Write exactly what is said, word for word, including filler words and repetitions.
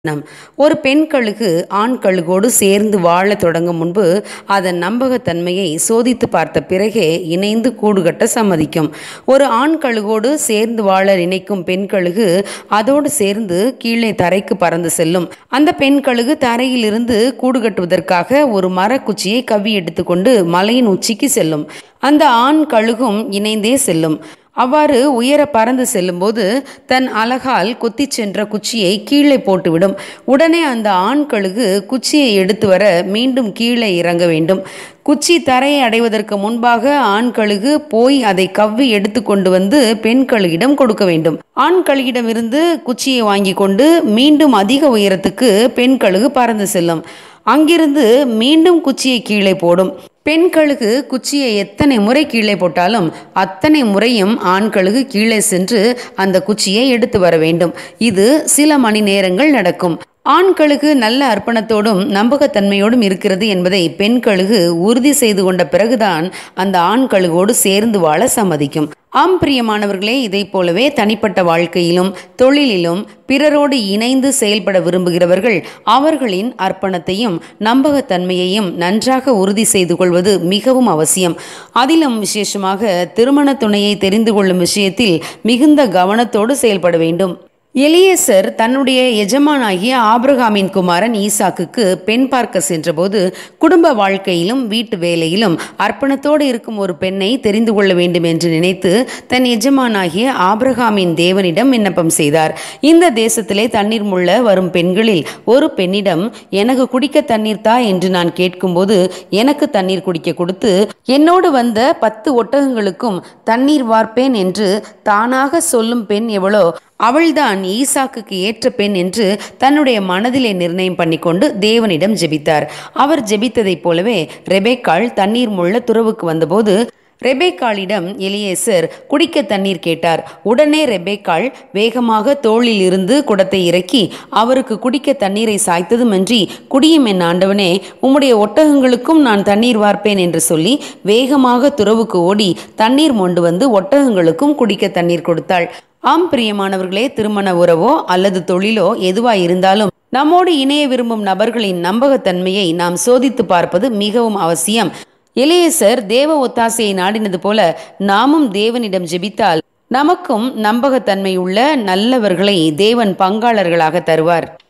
நம் ஒரு பெண் கழுகு ஆண் கழுகோடு சேர்ந்து வாழத் தொடங்கும் முன்பு அதன் நம்பகத்தன்மையை சோதித்து பார்த்த பிறகே இணைந்து கூடுகட்ட சம்மதிக்கும். ஒரு ஆண் கழுகோடு சேர்ந்து வாழ நினைக்கும் பெண் கழுகு அதோடு சேர்ந்து கீழே தரைக்கு பறந்து செல்லும். அந்த பெண் கழுகு தரையிலிருந்து கூடு கட்டுவதற்காக ஒரு மரக்குச்சியை கவ்வி எடுத்துக்கொண்டு மலையின் உச்சிக்கு செல்லும். அந்த ஆண் கழுகும் இணைந்தே செல்லும். அவ்வாறு உயர பறந்து செல்லும்போது தன் அலகால் கொத்தி சென்ற குச்சியை கீழே போட்டுவிடும். உடனே அந்த ஆண் கழுகு குச்சியை எடுத்து வர மீண்டும் கீழே இறங்க வேண்டும். குச்சி தரையை அடைவதற்கு முன்பாக ஆண் கழுகு போய் அதை கவ்வி எடுத்து கொண்டு வந்து பெண் கழுகிடம் கொடுக்க வேண்டும். ஆண் கழுகிடமிருந்து குச்சியை வாங்கி கொண்டு மீண்டும் அதிக உயரத்துக்கு பெண் கழுகு பறந்து செல்லும். அங்கிருந்து மீண்டும் குச்சியை கீழே போடும். பெண் கழுகு குச்சியை எத்தனை முறை கீழே போட்டாலும் அத்தனை முறையும் ஆண் கழுகு கீழே சென்று அந்த குச்சியை எடுத்து வர வேண்டும். இது சில மணி நேரங்கள் நடக்கும். ஆண் கழுகு நல்ல அர்ப்பணத்தோடும் நம்பகத்தன்மையோடும் இருக்கிறது என்பதை பெண் கழுகு உறுதி செய்து கொண்ட பிறகுதான் அந்த ஆண் கழுகோடு சேர்ந்து வாழ சம்மதிக்கும். ஆம் பிரியமானவர்களே, இதை போலவே தனிப்பட்ட வாழ்க்கையிலும் தொழிலிலும் பிறரோடு இணைந்து செயல்பட விரும்புகிறவர்கள் அவர்களின் அர்ப்பணத்தையும் நம்பகத்தன்மையையும் நன்றாக உறுதி செய்து கொள்வது மிகவும் அவசியம். அதிலும் விசேஷமாக திருமண துணையை தெரிந்து கொள்ளும் விஷயத்தில் மிகுந்த கவனத்தோடு செயல்பட வேண்டும். எலியேசர் தன்னுடைய எஜமானாகிய ஆபிரகாமின் குமாரன் ஈசாக்குக்கு பெண் பார்க்க சென்றபோது குடும்ப வாழ்க்கையிலும் வீட்டு வேலையிலும் அர்ப்பணத்தோடு இருக்கும் ஒரு பெண்ணை தெரிந்து கொள்ள வேண்டும் என்று நினைத்து தன் எஜமானாகிய ஆபிரகாமின் தேவனிடம் விண்ணப்பம் செய்தார். இந்த தேசத்திலே தண்ணீர் முள்ள வரும் பெண்களில் ஒரு பெண்ணிடம் எனக்கு குடிக்க தண்ணீர் தா என்று நான் கேட்கும்போது எனக்கு தண்ணீர் குடிக்க கொடுத்து என்னோடு வந்த பத்து ஒட்டகங்களுக்கும் தண்ணீர் வார்ப்பேன் என்று தானாக சொல்லும் பெண் எவளோ அவள்தான் ஈசாக்குக்கு ஏற்ற பெண் என்று தன்னுடைய மனதிலே நிர்ணயம் பண்ணிக்கொண்டு தேவனிடம் ஜெபித்தார். அவர் ஜெபித்ததைப் போலவே ரெபேக்காள் தண்ணீர் முள்ள துறவுக்கு வந்தபோது ரெபேக்காளிடம் எலியேசர் குடிக்க தண்ணீர் கேட்டார். உடனே ரெபேக்காள் வேகமாக தோளில் இருந்து குடத்தை இறக்கி அவருக்கு குடிக்க தண்ணீரை சாய்த்ததுமன்றி, குடியும் என் ஆண்டவனே, உம்முடைய ஒட்டகங்களுக்கும் நான் தண்ணீர் வார்ப்பேன் என்று சொல்லி வேகமாக துறவுக்கு ஓடி தண்ணீர் மொண்டு வந்து ஒட்டகங்களுக்கும் குடிக்க தண்ணீர் கொடுத்தாள். ஆம் பிரியமானவர்களே, திருமண உறவோ அல்லது தொழிலோ எதுவாய் இருந்தாலும் நம்மோடு இணைய விரும்பும் நபர்களின் நம்பகத்தன்மையை நாம் சோதித்து பார்ப்பது மிகவும் அவசியம். எலியேசர் தேவ ஒத்தாசையை நாடினது போல நாமும் தேவனிடம் ஜெபித்தால் நமக்கும் நம்பகத்தன்மை உள்ள நல்லவர்களை தேவன் பங்காளர்களாக தருவார்.